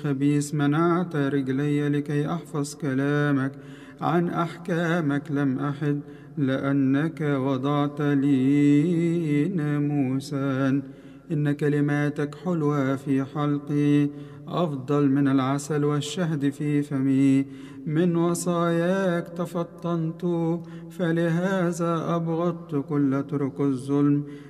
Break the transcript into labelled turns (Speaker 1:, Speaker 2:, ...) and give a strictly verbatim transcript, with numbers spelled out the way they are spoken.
Speaker 1: خبيث منعت رجلي لكي أحفظ كلامك. عن أحكامك لم أحد، لأنك وضعت لي ناموسا. إن كلماتك حلوة في حلقي، أفضل من العسل والشهد في فمي. من وصاياك تفطنت، فلهذا أبغضت كل طرق الظلم.